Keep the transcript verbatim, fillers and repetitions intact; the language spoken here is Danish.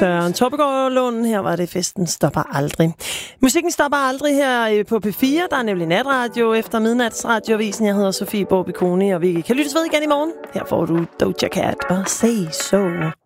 Søren Torpegaard Lund. Her var det Festen stopper aldrig. Musikken stopper aldrig her på P fire. Der er nemlig natradio efter midnatsradioavisen. Jeg hedder Sofie Borbikoni, og vi kan lyttes ved igen i morgen. Her får du Doja Cat og Say So.